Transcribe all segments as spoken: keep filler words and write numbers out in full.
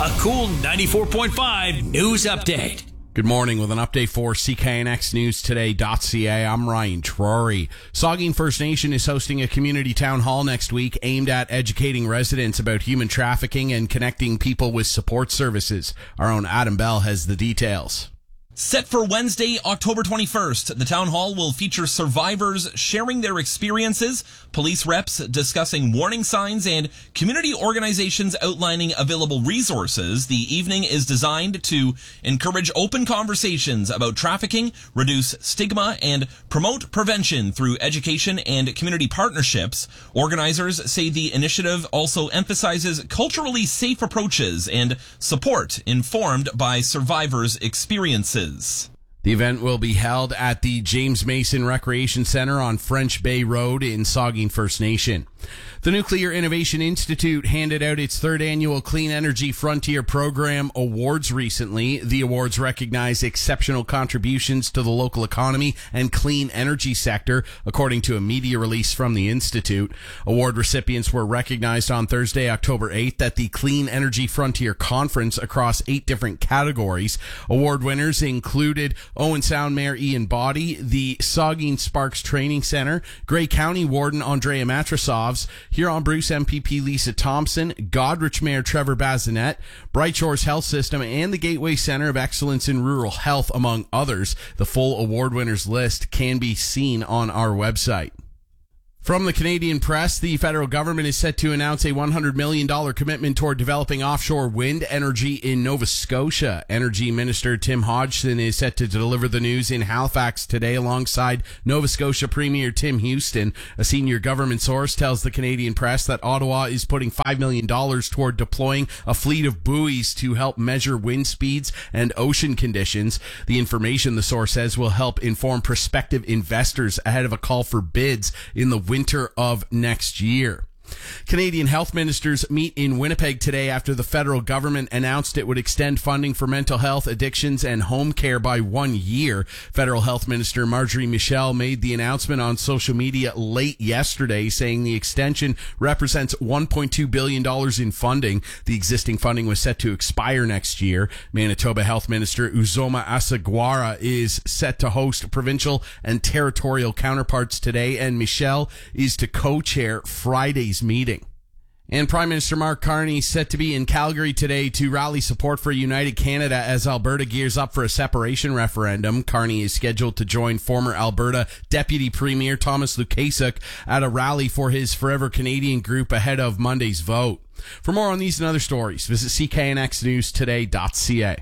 A Cool ninety-four point five news update. Good morning with an update for C K N X News Today dot C A. I'm Ryan Trory. Saugeen First Nation is hosting a community town hall next week aimed at educating residents about human trafficking and connecting people with support services. Our own Adam Bell has the details. Set for Wednesday, October twenty-first, the town hall will feature survivors sharing their experiences, police reps discussing warning signs, and community organizations outlining available resources. The evening is designed to encourage open conversations about trafficking, reduce stigma, and promote prevention through education and community partnerships. Organizers say the initiative also emphasizes culturally safe approaches and support informed by survivors' experiences. The event will be held at the James Mason Recreation Center on French Bay Road in Saugeen First Nation. The Nuclear Innovation Institute handed out its third annual Clean Energy Frontier Program awards recently. The awards recognize exceptional contributions to the local economy and clean energy sector, according to a media release from the Institute. Award recipients were recognized on Thursday, October eighth, at the Clean Energy Frontier Conference across eight different categories. Award winners included Owen Sound Mayor Ian Boddy, the Saugeen Sparks Training Center, Grey County Warden Andrea Matrasovs, Huron-Bruce M P P Lisa Thompson, Godrich Mayor Trevor Bazinet, Bright Shores Health System, and the Gateway Center of Excellence in Rural Health, among others. The full award winners list can be seen on our website. From the Canadian Press, the federal government is set to announce a one hundred million dollars commitment toward developing offshore wind energy in Nova Scotia. Energy Minister Tim Hodgson is set to deliver the news in Halifax today alongside Nova Scotia Premier Tim Houston. A senior government source tells the Canadian Press that Ottawa is putting five million dollars toward deploying a fleet of buoys to help measure wind speeds and ocean conditions. The information, the source says, will help inform prospective investors ahead of a call for bids in the wind winter of next year. Canadian health ministers meet in Winnipeg today after the federal government announced it would extend funding for mental health, addictions, and home care by one year. Federal Health Minister Marjorie Michel made the announcement on social media late yesterday, saying the extension represents one point two billion dollars in funding. The existing funding was set to expire next year. Manitoba Health Minister Uzoma Asagwara is set to host provincial and territorial counterparts today, and Michel is to co-chair Friday's meeting. And Prime Minister Mark Carney set to be in Calgary today to rally support for United Canada as Alberta gears up for a separation referendum. Carney is scheduled to join former Alberta Deputy Premier Thomas Lukasuk at a rally for his Forever Canadian group ahead of Monday's vote. For more on these and other stories, visit C K N X News Today dot C A.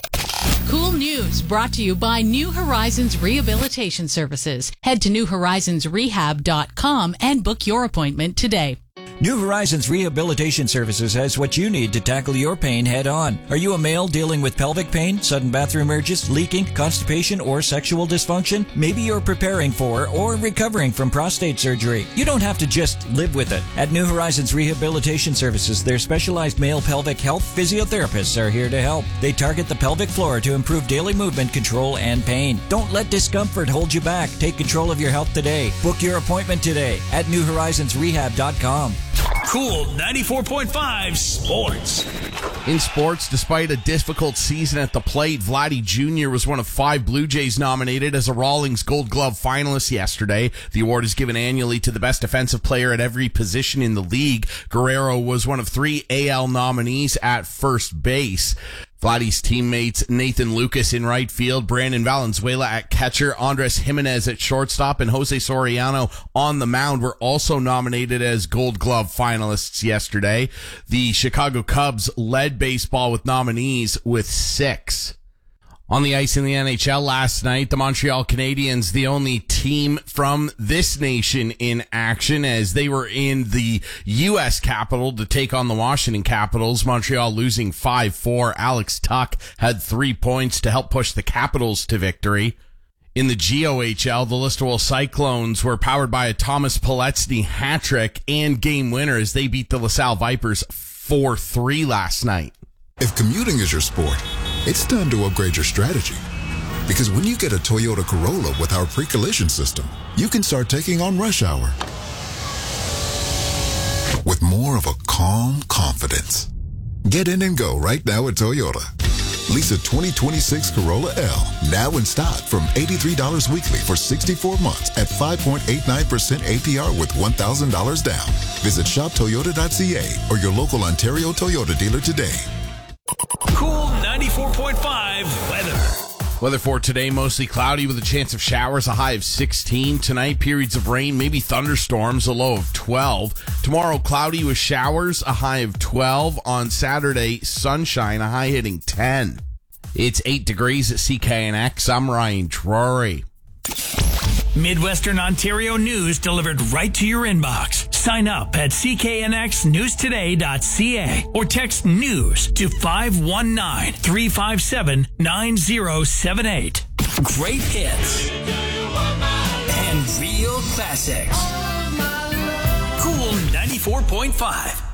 Cool News brought to you by New Horizons Rehabilitation Services. Head to new horizons rehab dot com and book your appointment today. New Horizons Rehabilitation Services has what you need to tackle your pain head on. Are you a male dealing with pelvic pain, sudden bathroom urges, leaking, constipation, or sexual dysfunction? Maybe you're preparing for or recovering from prostate surgery. You don't have to just live with it. At New Horizons Rehabilitation Services, their specialized male pelvic health physiotherapists are here to help. They target the pelvic floor to improve daily movement control and pain. Don't let discomfort hold you back. Take control of your health today. Book your appointment today at new horizons rehab dot com. Cool ninety-four point five Sports. In sports, despite a difficult season at the plate, Vladdy Junior was one of five Blue Jays nominated as a Rawlings Gold Glove finalist yesterday. The award is given annually to the best defensive player at every position in the league. Guerrero was one of three A L nominees at first base. Vladdy's teammates Nathan Lucas in right field, Brandon Valenzuela at catcher, Andres Jimenez at shortstop, and Jose Soriano on the mound were also nominated as Gold Glove finalists yesterday. The Chicago Cubs led baseball with nominees with six. On the ice in the N H L last night, the Montreal Canadiens, the only team from this nation in action as they were in the U S capital to take on the Washington Capitals. Montreal losing five four. Alex Tuch had three points to help push the Capitals to victory. In the G O H L, the Listowel Cyclones were powered by a Thomas Poletsny hat-trick and game winner as they beat the LaSalle Vipers four three last night. If commuting is your sport, it's time to upgrade your strategy. Because when you get a Toyota Corolla with our pre-collision system, you can start taking on rush hour with more of a calm confidence. Get in and go right now at Toyota. Lease a twenty twenty-six Corolla L now in stock from eighty-three dollars weekly for sixty-four months at five point eight nine percent A P R with one thousand dollars down. Visit shop toyota dot c a or your local Ontario Toyota dealer today. Cool ninety-four point five weather. Weather for today, mostly cloudy with a chance of showers, a high of sixteen. Tonight, periods of rain, maybe thunderstorms, a low of twelve. Tomorrow, cloudy with showers, a high of twelve. On Saturday, sunshine, a high hitting ten. It's eight degrees at C K N X. I'm Ryan Drury. Midwestern Ontario news delivered right to your inbox. Sign up at c k n x news today dot c a or text news to five one nine, three five seven, nine zero seven eight. Great hits and real classics. Cool ninety-four point five.